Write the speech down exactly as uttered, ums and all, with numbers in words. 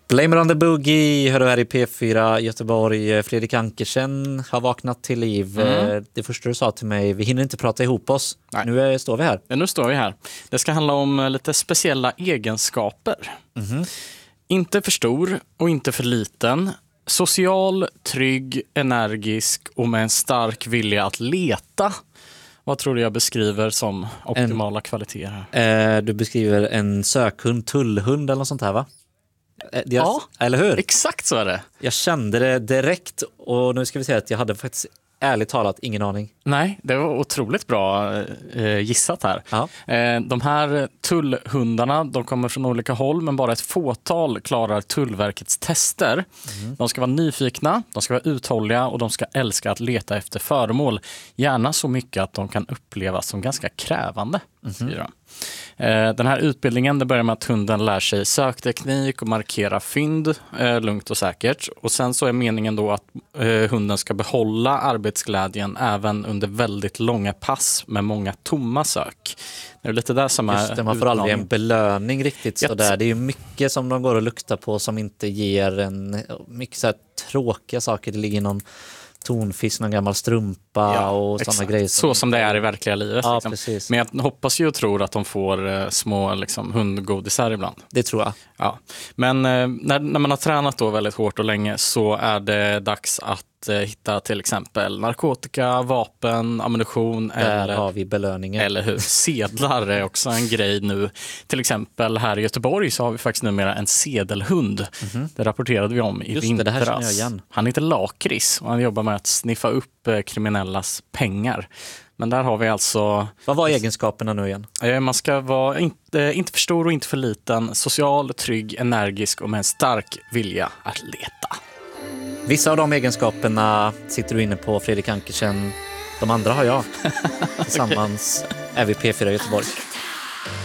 Blame it on the boogie, hör du här i P fyra Göteborg. Fredrik Ankersen har vaknat till liv. Mm. Det första du sa till mig, vi hinner inte prata ihop oss. Nej. Nu är, står vi här. Ja, nu står vi här. Det ska handla om lite speciella egenskaper. Mm. Inte för stor och inte för liten. Social, trygg, energisk och med en stark vilja att leta. Vad tror du jag beskriver som optimala en, kvaliteter? Eh, du beskriver en sökhund, tullhund eller något sånt här, va? Eh, det, ja, eller hur? Exakt så är det. Jag kände det direkt och nu ska vi säga att jag hade faktiskt ärligt talat ingen aning. Nej, det var otroligt bra eh, gissat här. Eh, de här tullhundarna, de kommer från olika håll men bara ett fåtal klarar Tullverkets tester. Mm. De ska vara nyfikna, de ska vara uthålliga och de ska älska att leta efter föremål. Gärna så mycket att de kan upplevas som ganska krävande. Mm. Den här utbildningen, det börjar med att hunden lär sig sökteknik och markera fynd eh, lugnt och säkert. Och sen så är meningen då att eh, hunden ska behålla arbetsglädjen även under väldigt långa pass med många tomma sök. Det är lite där som är Just det, man får aldrig en belöning riktigt så där. Det är ju mycket som de går och luktar på som inte ger en mycket så här tråkiga saker. Det ligger någon tonfisk, någon gammal strumpa ja, och sådana grejer. Som... Så som det är i verkliga livet. Ja, liksom. precis. Men jag hoppas ju och tror att de får eh, små liksom, hundgodisar ibland. Det tror jag. Ja. Men eh, när, när man har tränat då väldigt hårt och länge så är det dags att eh, hitta till exempel narkotika, vapen, ammunition. Där eller, har vi belöningen. Eller hur? Sedlar är också en grej nu. Till exempel här i Göteborg så har vi faktiskt numera en sedelhund. Mm-hmm. Det rapporterade vi om i Just vintras. Det, det här känner jag igen. Han heter Lakris och han jobbar med att sniffa upp eh, kriminellas pengar. Men där har vi alltså... Vad var egenskaperna nu igen? Man ska vara inte, inte för stor och inte för liten. Social, trygg, energisk och med en stark vilja att leta. Vissa av de egenskaperna sitter du inne på, Fredrik Ankersen. De andra har jag. Tillsammans okay. är vi P fyra Göteborg.